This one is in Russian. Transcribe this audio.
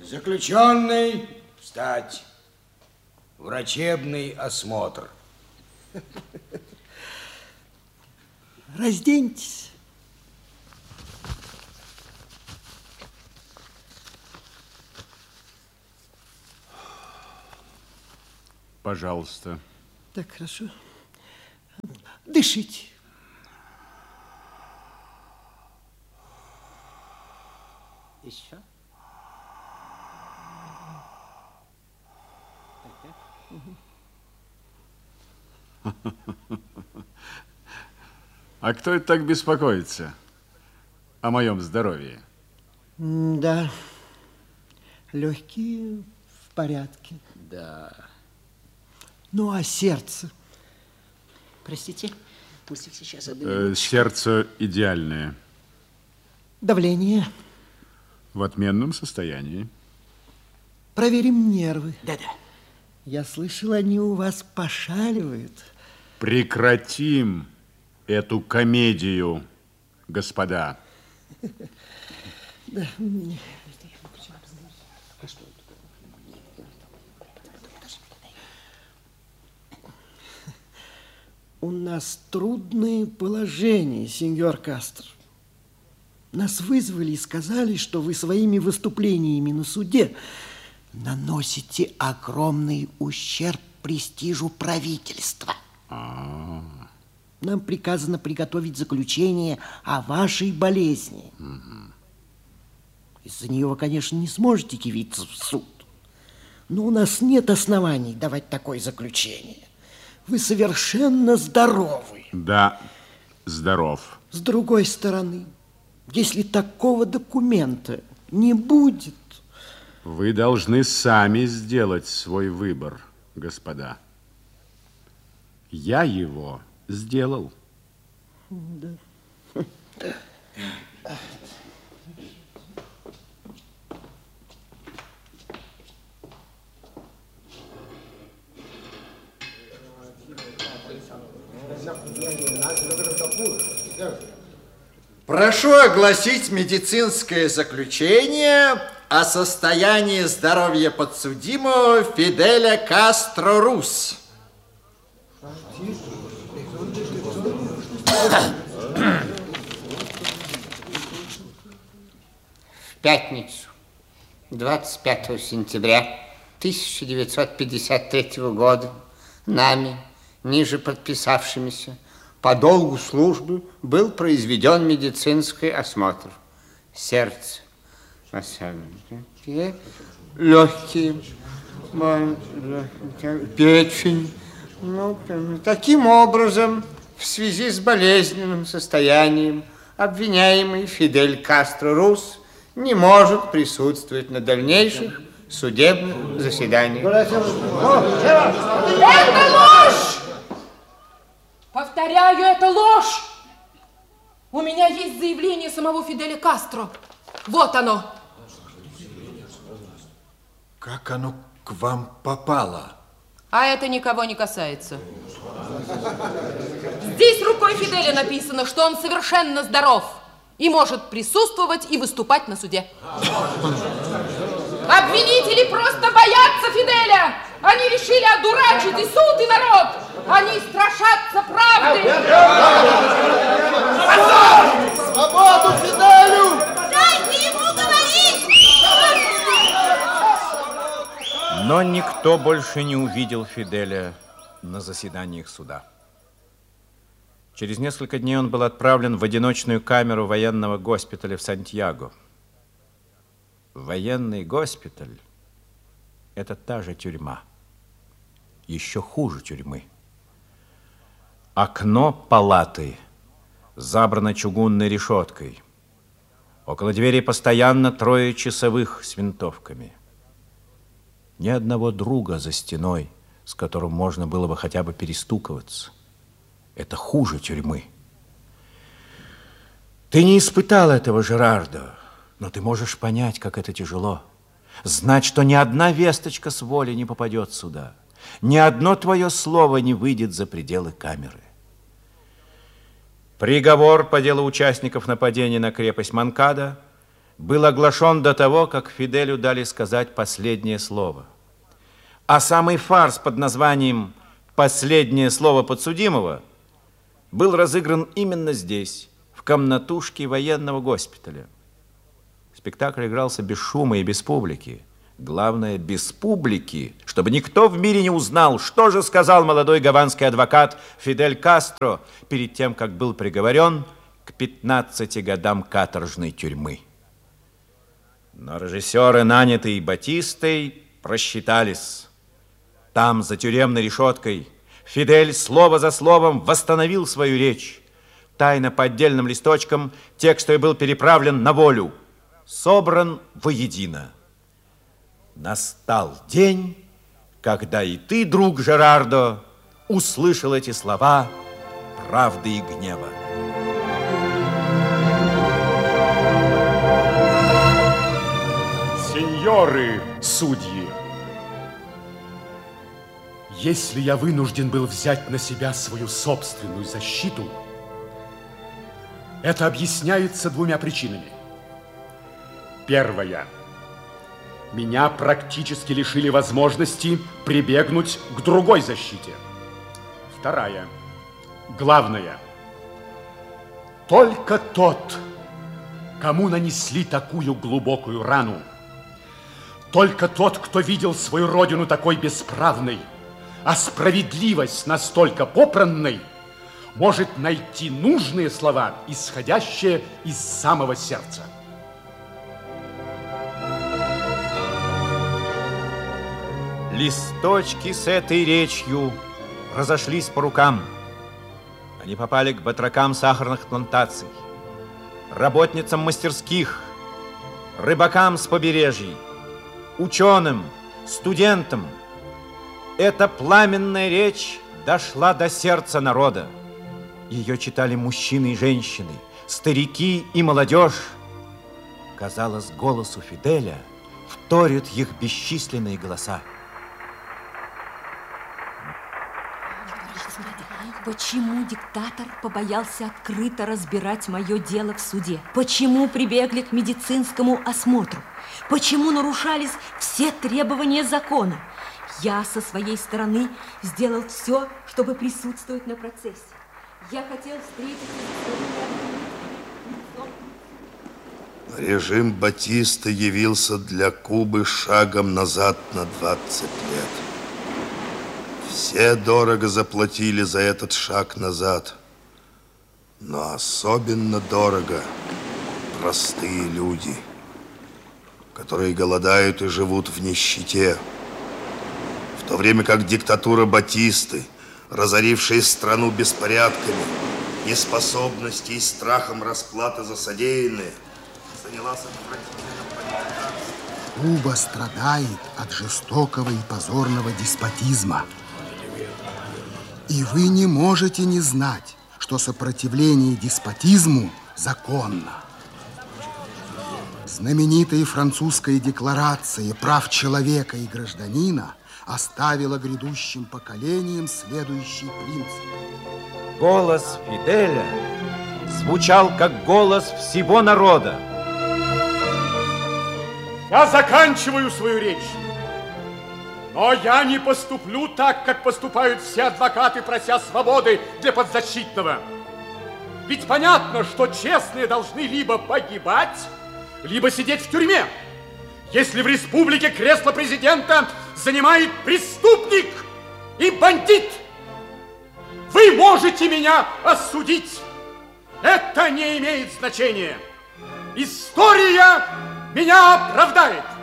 Заключенный, встать. Врачебный осмотр. Разденьтесь. Пожалуйста. Так, хорошо. Дышите. Еще. А кто это так беспокоится о моем здоровье? Да, легкие в порядке. Да. Ну, а сердце? Простите, пусть их сейчас Сердце идеальное. Давление? В отменном состоянии. Проверим нервы. Да-да. Я слышал, они у вас пошаливают. Прекратим эту комедию, господа. Да. У нас трудное положение, сеньор Кастро. Нас вызвали и сказали, что вы своими выступлениями на суде наносите огромный ущерб престижу правительства. Нам приказано приготовить заключение о вашей болезни. Из-за нее вы, конечно, не сможете явиться в суд. Но у нас нет оснований давать такое заключение. Вы совершенно здоровы. Да, здоров. С другой стороны, если такого документа не будет... Вы должны сами сделать свой выбор, господа. Я его сделал. Да. Прошу огласить медицинское заключение о состоянии здоровья подсудимого Фиделя Кастро Рус. В пятницу, 25 сентября 1953 года, нами, ниже подписавшимися, по долгу службы был произведен медицинский осмотр. Сердце, легкие, печень. Таким образом, в связи с болезненным состоянием, обвиняемый Фидель Кастро Рус не может присутствовать на дальнейших судебных заседаниях. Это ложь! Повторяю, это ложь! У меня есть заявление самого Фиделя Кастро. Вот оно. Как оно к вам попало? А это никого не касается. Здесь рукой Фиделя написано, что он совершенно здоров и может присутствовать и выступать на суде. Обвинители просто боятся Фиделя. Они решили одурачить и суд, и народ. Они страшатся правды. Свободу Фиделю! Дайте ему говорить! Но никто больше не увидел Фиделя на заседаниях суда. Через несколько дней он был отправлен в одиночную камеру военного госпиталя в Сантьяго. Военный госпиталь – это та же тюрьма, еще хуже тюрьмы. Окно палаты забрано чугунной решеткой. Около двери постоянно 3 часовых с винтовками. Ни одного друга за стеной, с которым можно было бы хотя бы перестукиваться. Это хуже тюрьмы. Ты не испытал этого, Жерардо, но ты можешь понять, как это тяжело. Знать, что ни одна весточка с воли не попадет сюда. Ни одно твое слово не выйдет за пределы камеры. Приговор по делу участников нападения на крепость Монкадо был оглашен до того, как Фиделю дали сказать последнее слово. А самый фарс под названием «Последнее слово подсудимого» был разыгран именно здесь, в комнатушке военного госпиталя. Спектакль игрался без шума и без публики. Главное, без публики, чтобы никто в мире не узнал, что же сказал молодой гаванский адвокат Фидель Кастро перед тем, как был приговорен к 15 годам каторжной тюрьмы. Но режиссеры, нанятые Батистой, просчитались. Там, за тюремной решеткой, Фидель слово за словом восстановил свою речь. Тайно по отдельным листочкам текст ее был переправлен на волю, собран воедино. Настал день, когда и ты, друг Жерардо, услышал эти слова правды и гнева. Сеньоры судьи, если я вынужден был взять на себя свою собственную защиту, это объясняется двумя причинами. Первая. Меня практически лишили возможности прибегнуть к другой защите. Вторая. Главное. Только тот, кому нанесли такую глубокую рану, только тот, кто видел свою родину такой бесправной, а справедливость настолько попранной, может найти нужные слова, исходящие из самого сердца. Листочки с этой речью разошлись по рукам. Они попали к батракам сахарных плантаций, работницам мастерских, рыбакам с побережья, ученым, студентам. Эта пламенная речь дошла до сердца народа. Ее читали мужчины и женщины, старики и молодежь. Казалось, голосу Фиделя вторят их бесчисленные голоса. Почему диктатор побоялся открыто разбирать мое дело в суде? Почему прибегли к медицинскому осмотру? Почему нарушались все требования закона? Я со своей стороны сделал все, чтобы присутствовать на процессе. Я хотел встретиться с Режим Батиста явился для Кубы шагом назад на 20 лет. Все дорого заплатили за этот шаг назад. Но особенно дорого простые люди, которые голодают и живут в нищете. В то время как диктатура Батисты, разорившая страну беспорядками, неспособностью и страхом расплаты за содеянное, занялась отвратительным политиканством. Куба страдает от жестокого и позорного деспотизма. И вы не можете не знать, что сопротивление деспотизму законно. Знаменитая французская декларация прав человека и гражданина оставила грядущим поколениям следующий принцип. Голос Фиделя звучал как голос всего народа. Я заканчиваю свою речь. Но я не поступлю так, как поступают все адвокаты, прося свободы для подзащитного. Ведь понятно, что честные должны либо погибать, либо сидеть в тюрьме. Если в республике кресло президента занимает преступник и бандит, вы можете меня осудить. Это не имеет значения. История меня оправдает.